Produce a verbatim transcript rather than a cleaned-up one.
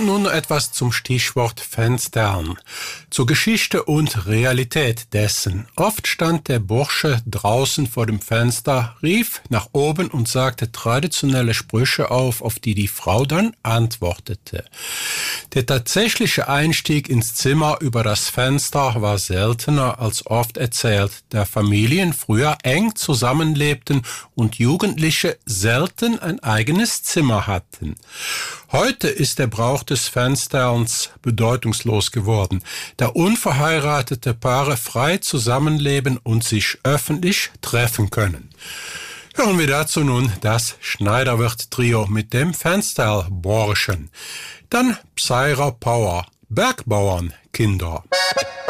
nun etwas zum Stichwort Fenstern, zur Geschichte und Realität dessen. Oft stand der Bursche draußen vor dem Fenster, rief nach oben und sagte traditionelle Sprüche auf, auf die die Frau dann antwortete. Der tatsächliche Einstieg ins Zimmer über das Fenster war seltener als oft erzählt, da Familien früher eng zusammenlebten und Jugendliche selten ein eigenes Zimmer hatten. Heute ist der Brauch des Fensterns bedeutungslos geworden, da unverheiratete Paare frei zusammenleben und sich öffentlich treffen können. Hören wir dazu nun das Schneiderwirt-Trio mit dem Fensterburschen. Dann Psyra Power, Bergbauernkinder.